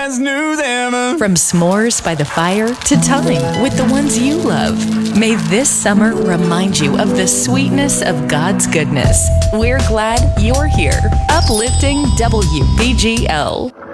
best news ever. From s'mores by the fire to time with the ones you love. May this summer remind you of the sweetness of God's goodness. We're glad you're here. Uplifting WBGL.